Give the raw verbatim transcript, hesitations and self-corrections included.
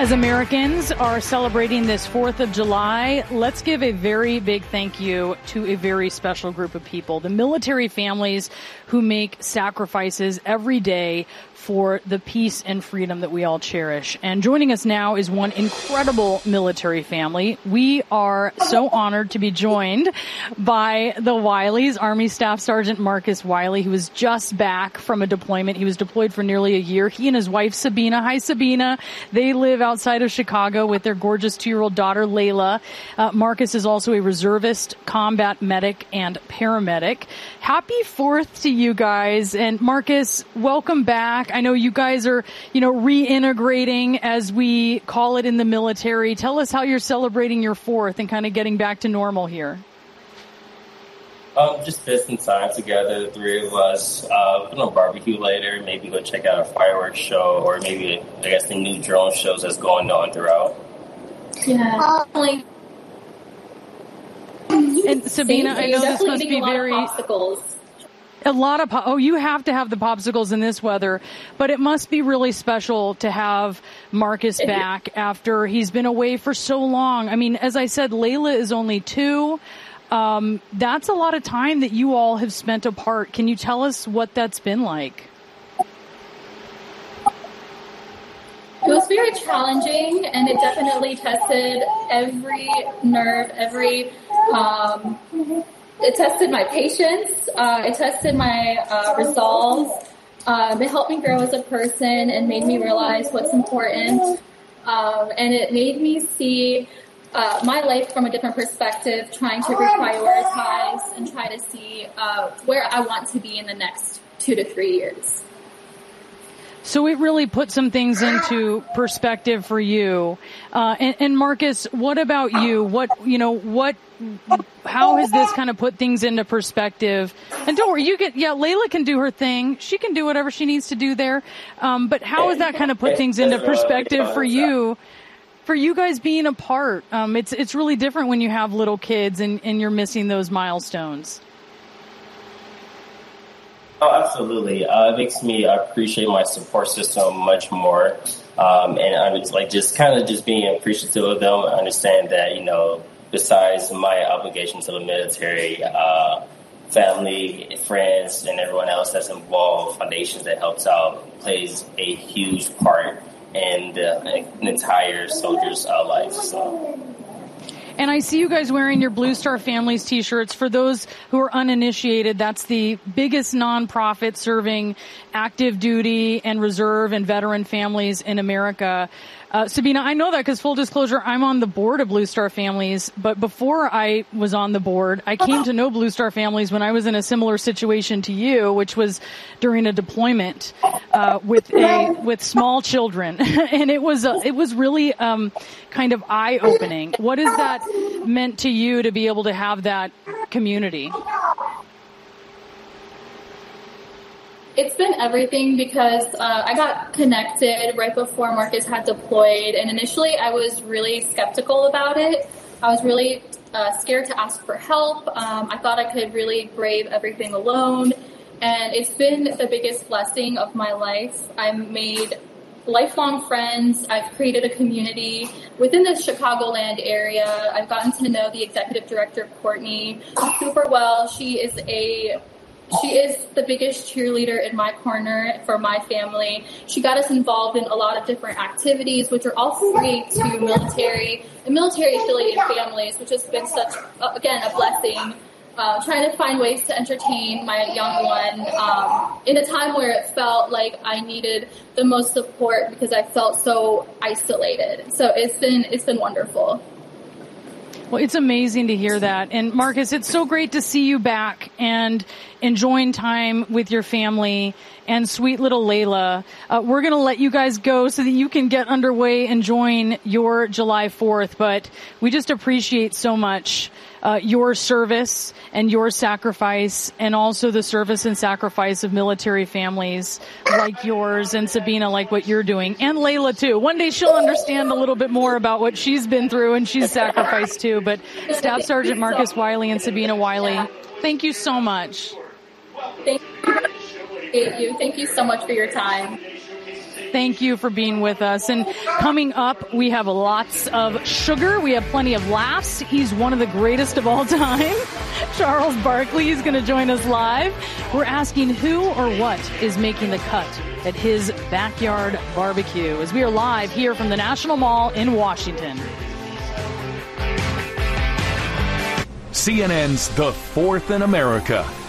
As Americans are celebrating this fourth of July, let's give a very big thank you to a very special group of people, the military families who make sacrifices every day for the peace and freedom that we all cherish. And joining us now is one incredible military family. We are so honored to be joined by the Wileys, Army Staff Sergeant Marcus Wiley, who was just back from a deployment. He was deployed for nearly a year. He and his wife, Sabina. Hi, Sabina. They live outside of Chicago with their gorgeous two-year-old daughter, Layla. Uh, Marcus is also a reservist, combat medic, and paramedic. Happy fourth to you guys. And Marcus, welcome back. I know you guys are, you know, reintegrating, as we call it in the military. Tell us how you're celebrating your fourth and kind of getting back to normal here. Um, just spend some time together, the three of us. Uh, put on a barbecue later, maybe go check out a fireworks show, or maybe, I guess, the new drone shows that's going on throughout. Yeah. And Sabina, I know this must be very... Popsicles. A lot of, oh, you have to have the popsicles in this weather, but it must be really special to have Marcus back after he's been away for so long. I mean, as I said, Layla is only two. Um, that's a lot of time that you all have spent apart. Can you tell us what that's been like? It was very challenging, and it definitely tested every nerve, every, um, it tested my patience, uh, it tested my uh, resolve. Um, it helped me grow as a person and made me realize what's important. Um, and it made me see uh, my life from a different perspective, trying to reprioritize and try to see uh, where I want to be in the next two to three years. So it really put some things into perspective for you. Uh, and, and Marcus, what about you? What, you know, what, how has this kind of put things into perspective? And don't worry, you get, yeah, Layla can do her thing. She can do whatever she needs to do there. Um, but how has that kind of put things into perspective for you, for you guys being apart? Um, it's, it's really different when you have little kids and, and you're missing those milestones. Oh, absolutely. Uh, it makes me appreciate my support system much more. Um, and I was like, just kind of just being appreciative of them. I understand that, you know, besides my obligation to the military, uh, family, friends, and everyone else that's involved, foundations that helps out, plays a huge part in the, the entire soldier's uh, life. So. And I see you guys wearing your Blue Star Families t-shirts. For those who are uninitiated, that's the biggest nonprofit serving active duty and reserve and veteran families in America. Uh, Sabina, I know that because, full disclosure, I'm on the board of Blue Star Families. But before I was on the board, I came to know Blue Star Families when I was in a similar situation to you, which was during a deployment uh, with a with small children, and it was uh, it was really um, kind of eye opening. What has that meant to you to be able to have that community? It's been everything because uh, I got connected right before Marcus had deployed, and initially I was really skeptical about it. I was really uh, scared to ask for help. Um, I thought I could really brave everything alone, and it's been the biggest blessing of my life. I've made lifelong friends. I've created a community within the Chicagoland area. I've gotten to know the executive director, Courtney, super well. She is a She is the biggest cheerleader in my corner for my family. She got us involved in a lot of different activities, which are all free to military and military-affiliated families, which has been such, again, a blessing. Uh, trying to find ways to entertain my young one um, in a time where it felt like I needed the most support because I felt so isolated. So it's been it's been wonderful. Well, it's amazing to hear that. And Marcus, it's so great to see you back and enjoying time with your family and sweet little Layla. Uh, we're going to let you guys go so that you can get underway and join your July fourth. But we just appreciate so much uh, your service and your sacrifice, and also the service and sacrifice of military families like yours and Sabina, like what you're doing, and Layla too. One day she'll understand a little bit more about what she's been through and she's sacrificed too. But Staff Sergeant Marcus Wiley and Sabina Wiley, thank you so much. Thank you. Thank you. Thank you so much for your time. thank you for being with us. And coming up, we have lots of sugar. We have plenty of laughs. He's one of the greatest of all time. Charles Barkley is going to join us live. We're asking who or what is making the cut at his backyard barbecue as we are live here from the National Mall in Washington. C N N's The Fourth in America.